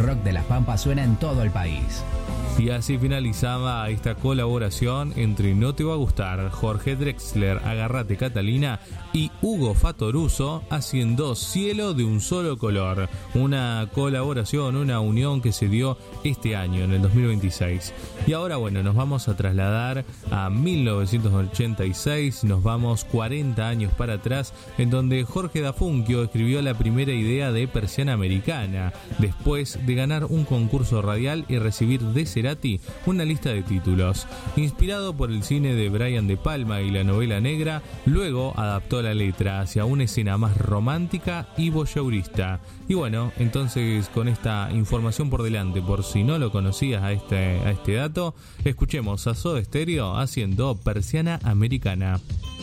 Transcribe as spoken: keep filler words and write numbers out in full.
rock de La Pampa suena en todo el país. Y así finalizaba esta colaboración entre No Te Va a Gustar, Jorge Drexler, Agarrate Catalina y Hugo Fatoruso haciendo Cielo de un Solo Color. Una colaboración, una unión que se dio este año, en el dos mil veintiséis. Y ahora, bueno, nos vamos a trasladar a mil novecientos ochenta y seis, nos vamos cuarenta años para atrás, en donde Jorge Dafunquio escribió la primera idea de Persiana Americana, después de ganar un concurso radial y recibir de Cerati una lista de títulos. Inspirado por el cine de Brian De Palma y la novela negra, luego adaptó la letra hacia una escena más romántica y voyeurista. Y bueno, entonces con esta información por delante, por si no lo conocías a este, a este dato, escuchemos a Soda Stereo haciendo Persiana Americana.